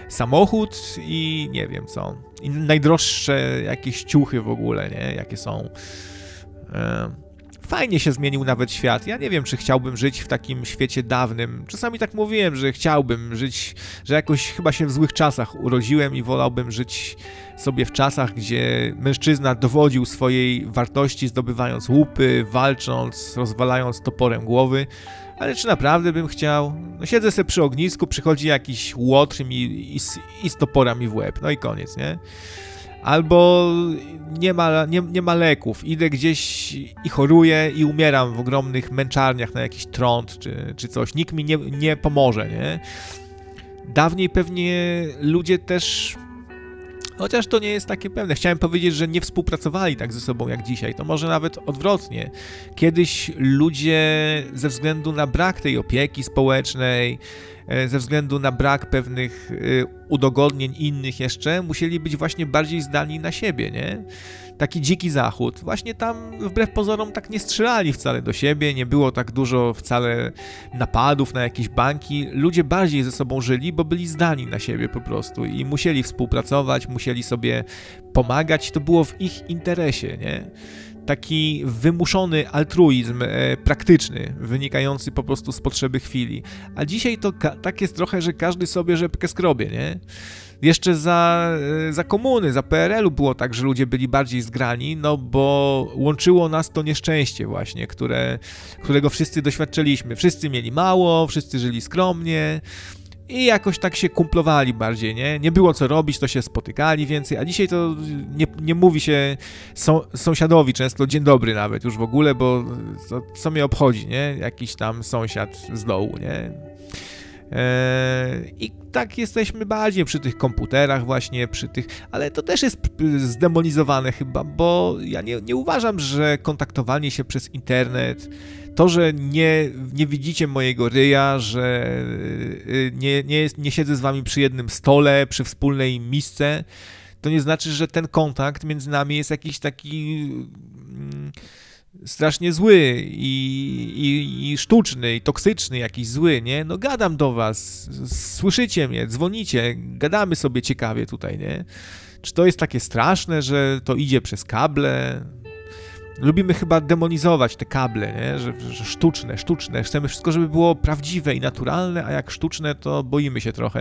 samochód i nie wiem co. I najdroższe jakieś ciuchy w ogóle, nie? Jakie są. Fajnie się zmienił nawet świat. Ja nie wiem, czy chciałbym żyć w takim świecie dawnym. Czasami tak mówiłem, że chciałbym żyć, że jakoś chyba się w złych czasach urodziłem i wolałbym żyć sobie w czasach, gdzie mężczyzna dowodził swojej wartości, zdobywając łupy, walcząc, rozwalając toporem głowy. Ale czy naprawdę bym chciał? No siedzę sobie przy ognisku, przychodzi jakiś łotr i z toporami w łeb. No i koniec, nie? Albo nie ma leków, idę gdzieś i choruję i umieram w ogromnych męczarniach na jakiś trąd czy coś. Nikt mi nie pomoże, nie? Dawniej pewnie ludzie też, chociaż to nie jest takie pewne, chciałem powiedzieć, że nie współpracowali tak ze sobą jak dzisiaj, to może nawet odwrotnie. Kiedyś ludzie ze względu na brak tej opieki społecznej, ze względu na brak pewnych udogodnień innych jeszcze, musieli być właśnie bardziej zdani na siebie, nie? Taki dziki zachód. Właśnie tam wbrew pozorom tak nie strzelali wcale do siebie, nie było tak dużo wcale napadów na jakieś banki. Ludzie bardziej ze sobą żyli, bo byli zdani na siebie po prostu i musieli współpracować, musieli sobie pomagać, to było w ich interesie, nie? Taki wymuszony altruizm praktyczny, wynikający po prostu z potrzeby chwili. A dzisiaj to tak jest trochę, że każdy sobie rzepkę skrobie, nie? Jeszcze za komuny, za PRL-u było tak, że ludzie byli bardziej zgrani, no bo łączyło nas to nieszczęście właśnie, którego wszyscy doświadczyliśmy. Wszyscy mieli mało, wszyscy żyli skromnie i jakoś tak się kumplowali bardziej, nie? Nie było co robić, to się spotykali więcej, a dzisiaj to nie mówi się sąsiadowi często dzień dobry nawet już w ogóle, bo co mnie obchodzi, nie? Jakiś tam sąsiad z dołu, nie? I tak jesteśmy bardziej przy tych komputerach właśnie, ale to też jest zdemonizowane chyba, bo ja nie uważam, że kontaktowanie się przez internet, to, że nie widzicie mojego ryja, że nie siedzę z wami przy jednym stole, przy wspólnej misce, to nie znaczy, że ten kontakt między nami jest jakiś taki strasznie zły i sztuczny, i toksyczny, jakiś zły, nie? No gadam do was, słyszycie mnie, dzwonicie, gadamy sobie ciekawie tutaj, nie? Czy to jest takie straszne, że to idzie przez kable? Lubimy chyba demonizować te kable, nie? Że sztuczne. Chcemy wszystko, żeby było prawdziwe i naturalne, a jak sztuczne, to boimy się trochę.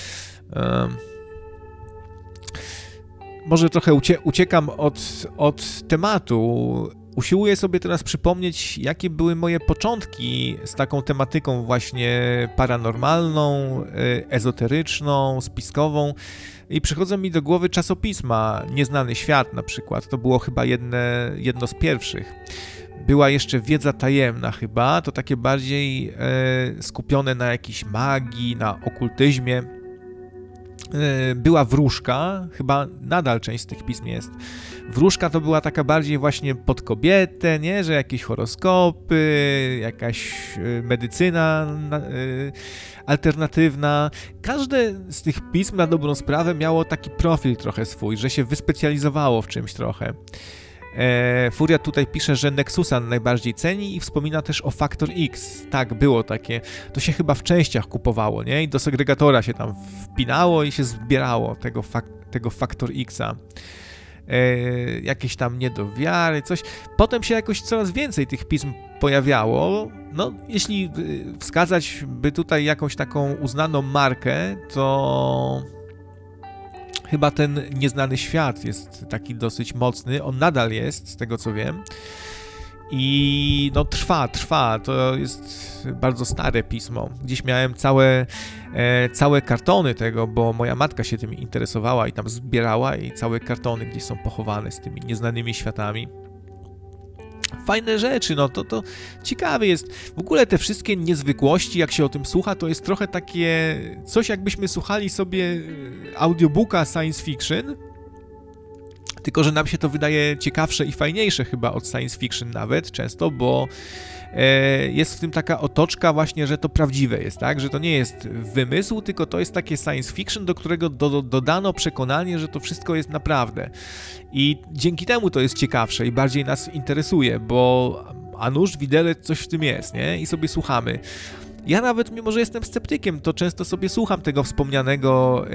Może trochę uciekam od tematu. Usiłuję sobie teraz przypomnieć, jakie były moje początki z taką tematyką właśnie paranormalną, ezoteryczną, spiskową i przychodzą mi do głowy czasopisma Nieznany Świat na przykład, to było chyba jedno z pierwszych. Była jeszcze Wiedza Tajemna chyba, to takie bardziej skupione na jakiejś magii, na okultyzmie. Była Wróżka, chyba nadal część z tych pism jest. Wróżka to była taka bardziej właśnie pod kobietę, nie? Że jakieś horoskopy, jakaś medycyna alternatywna. Każde z tych pism na dobrą sprawę miało taki profil trochę swój, że się wyspecjalizowało w czymś trochę. Furia tutaj pisze, że Nexusa najbardziej ceni i wspomina też o Factor X. Tak, było takie. To się chyba w częściach kupowało, nie? I do segregatora się tam wpinało i się zbierało tego Factor Xa. Jakieś tam niedowiary, coś. Potem się jakoś coraz więcej tych pism pojawiało. No, jeśli wskazać by tutaj jakąś taką uznaną markę, to chyba ten Nieznany Świat jest taki dosyć mocny. On nadal jest, z tego co wiem. I no trwa. To jest bardzo stare pismo. Gdzieś miałem całe kartony tego, bo moja matka się tym interesowała i tam zbierała i całe kartony gdzieś są pochowane z tymi nieznanymi światami. Fajne rzeczy, no to ciekawe jest. W ogóle te wszystkie niezwykłości, jak się o tym słucha, to jest trochę takie coś, jakbyśmy słuchali sobie audiobooka science fiction, tylko że nam się to wydaje ciekawsze i fajniejsze chyba od science fiction nawet często, bo jest w tym taka otoczka właśnie, że to prawdziwe jest, tak? Że to nie jest wymysł, tylko to jest takie science fiction, do którego dodano przekonanie, że to wszystko jest naprawdę. I dzięki temu to jest ciekawsze i bardziej nas interesuje, bo a nuż widelec coś w tym jest, nie? I sobie słuchamy. Ja nawet, mimo że jestem sceptykiem, to często sobie słucham tego wspomnianego